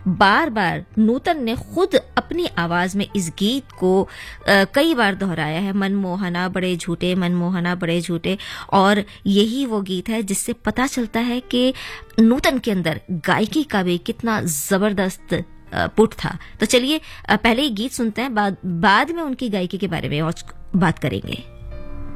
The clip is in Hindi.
बार बार नूतन ने खुद अपनी आवाज में इस गीत को कई बार दोहराया है, मनमोहना बड़े झूठे, मनमोहना बड़े झूठे। और यही वो गीत है जिससे पता चलता है कि नूतन के अंदर गायकी का भी कितना जबरदस्त पुट था। तो चलिए पहले ही गीत सुनते हैं, बाद में उनकी गायकी के बारे में और बात करेंगे।